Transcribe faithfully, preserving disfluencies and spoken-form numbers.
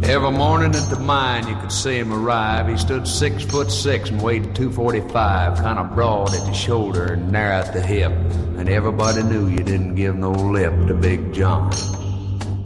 Every morning at the mine you could see him arrive. He stood six foot six and weighed two forty-five, kind of broad at the shoulder and narrow at the hip. And everybody knew you didn't give no lip to Big John.